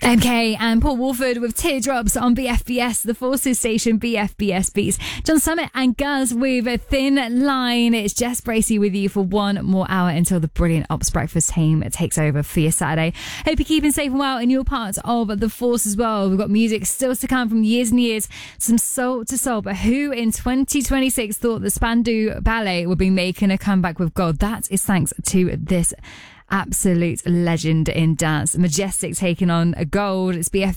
MK and Paul Wolford with Teardrops on BFBS, the Forces station BFBS Beats. John Summit and Guz with a Thin Line. It's Jess Bracey with you for one more hour until the brilliant Ops Breakfast team takes over for your Saturday. Hope you're keeping safe and well in your parts of the Force as well. We've got music still to come from years and years, some soul to soul. But who in 2026 thought the Spandau Ballet would be making a comeback with God? That is thanks to this absolute legend in dance. Majestic taking on Gold. It's BF